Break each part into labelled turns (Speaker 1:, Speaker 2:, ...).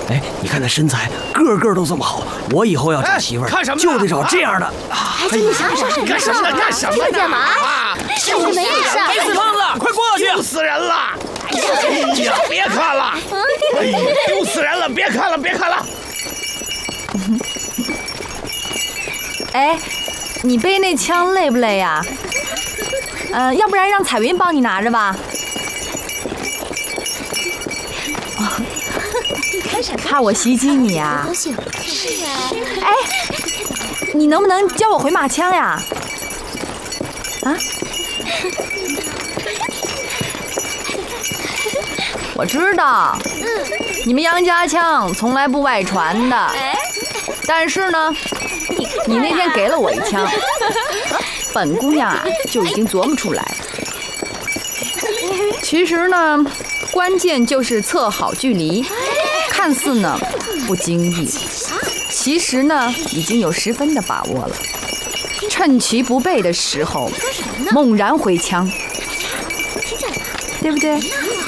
Speaker 1: 哎，你看那身材，个个都这么好，我以后要找媳妇儿，
Speaker 2: 看什么
Speaker 1: 就得找这样的。
Speaker 3: 还真想干什么？
Speaker 2: 干什么呢？干什么呢？
Speaker 3: 干嘛？我没事。
Speaker 2: 哎，死胖子，快过去！丢死人了！哎呀，别看了！哎呀，丢死人了！别看了，别看了！
Speaker 4: 哎，你背那枪累不累呀？要不然让彩云帮你拿着吧。怕我袭击你呀？
Speaker 3: 高兴。是啊。
Speaker 4: 哎，你能不能教我回马枪呀？啊？我知道，你们杨家枪从来不外传的。但是呢，你那天给了我一枪，本姑娘啊就已经琢磨出来了。其实呢，关键就是测好距离，看似呢不经意，其实呢已经有10分的把握了。趁其不备的时候，猛然回枪，对不对？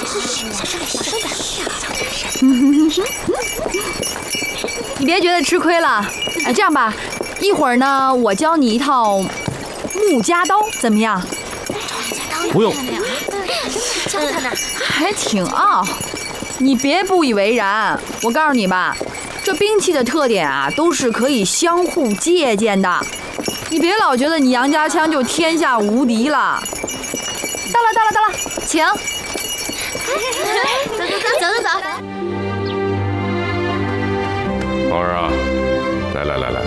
Speaker 4: 你别觉得吃亏了，这样吧，一会儿呢，我教你一套木夹刀，怎么样？
Speaker 1: 不用。
Speaker 3: 教他呢，
Speaker 4: 还挺傲。你别不以为然，我告诉你吧，这兵器的特点啊，都是可以相互借鉴的。你别老觉得你杨家枪就天下无敌了。到了，请。
Speaker 3: 走。
Speaker 5: 皇儿啊，来，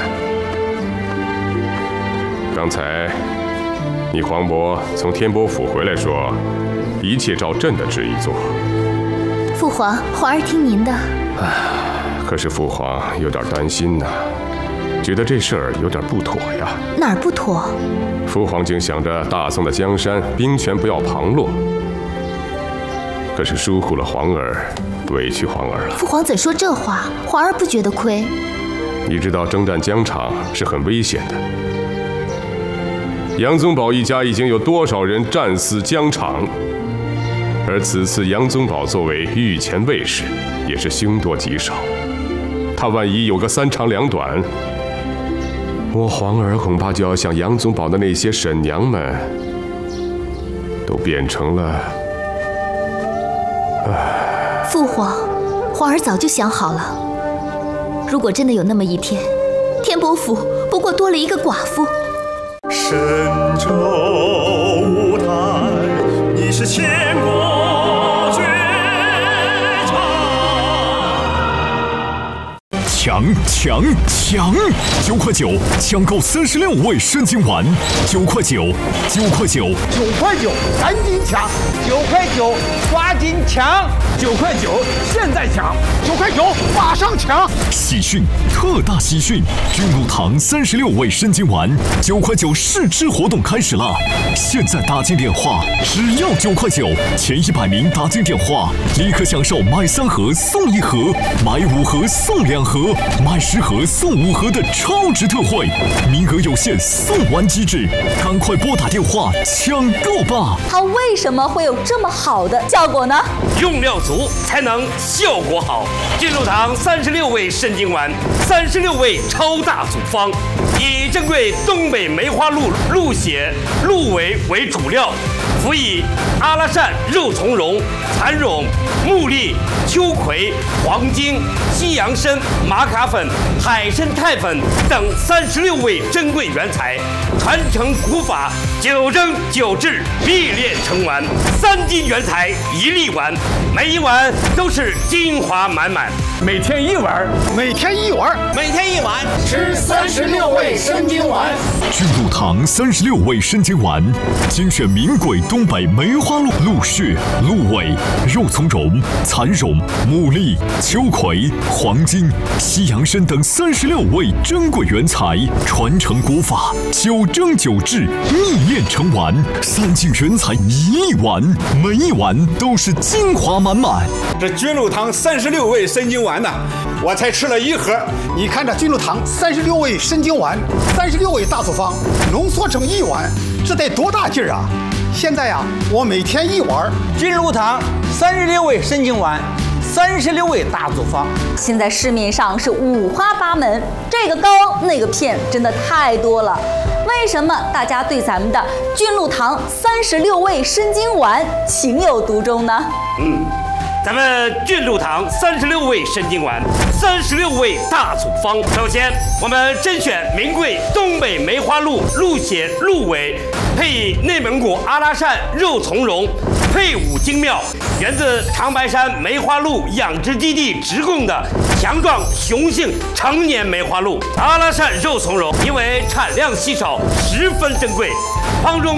Speaker 5: 刚才你皇伯从天波府回来说，一切照朕的旨意做。
Speaker 3: 父皇，皇儿听您的。
Speaker 5: 可是父皇有点担心呐，觉得这事儿有点不妥呀。
Speaker 3: 哪儿不妥？
Speaker 5: 父皇竟想着大宋的江山兵权不要旁落，可是疏忽了皇儿，委屈皇儿了。
Speaker 3: 父皇怎说这话？皇儿不觉得亏。
Speaker 5: 你知道征战疆场是很危险的，杨宗保一家已经有多少人战死疆场？而此次杨宗保作为御前卫士，也是凶多吉少。他万一有个3长2短，我皇儿恐怕就要像杨宗保的那些婶娘们，都变成了……
Speaker 3: 父皇，皇儿早就想好了，如果真的有那么一天，天伯府不过多了一个寡妇。
Speaker 6: 神州舞台，你是千古绝唱。抢！9块9，抢购36味参金丸，9块9，
Speaker 2: 赶紧抢！9块9，抓紧抢！9块9，现在抢！9块9，马上抢！
Speaker 6: 喜讯，特大喜讯！君禄堂36味参金丸，9块9试吃活动开始了！现在打进电话，只要9块9，前100名打进电话，立刻享受买3盒送1盒，买5盒送2盒，买10盒送5盒的超值特惠，名额有限，送完即止，赶快拨打电话抢购吧！
Speaker 7: 它为什么会有这么好的效果呢？
Speaker 2: 用料足才能效果好。君禄堂36味参金丸，36味超大组方，以珍贵东北梅花鹿血、鹿尾为主料，辅以阿拉善肉苁蓉、蚕苇、木栗、秋葵、黄精、西洋参、玛卡粉、海参肽粉等36味珍贵原材，传承古法，9蒸9制，必炼成丸。3斤原材1粒丸，每一碗都是精华满满。每天1碗，每天1碗，每天1碗，吃36味参金丸。
Speaker 6: 君禄堂36味参金丸，精选名贵东北梅花鹿血、鹿尾、肉苁蓉、蚕苇、木栗、秋葵、黄精、西洋参等36味珍贵原材，传承古法，9蒸9制，秘炼成丸。3斤原材1粒丸，每一碗都是精华满满。
Speaker 8: 这君禄堂36味参金丸呢，我才吃了1盒。
Speaker 9: 你看这君禄堂36味参金丸，36味大组方浓缩成1碗，这得多大劲儿啊！现在呀，我每天1碗。
Speaker 10: 君禄堂36味参金丸
Speaker 8: 36味大组方。
Speaker 7: 现在市面上是五花八门，这个膏那个片真的太多了。为什么大家对咱们的菌露堂36味生津丸情有独钟呢？
Speaker 2: 咱们菌露堂36味生津丸，36味大组方。首先，我们甄选名贵东北梅花鹿鹿血鹿尾，配以内蒙古阿拉善肉苁蓉，配伍精妙，源自长白山梅花鹿养殖基地直供的强壮雄性成年梅花鹿。阿拉善肉苁蓉因为产量稀少，十分珍贵，方中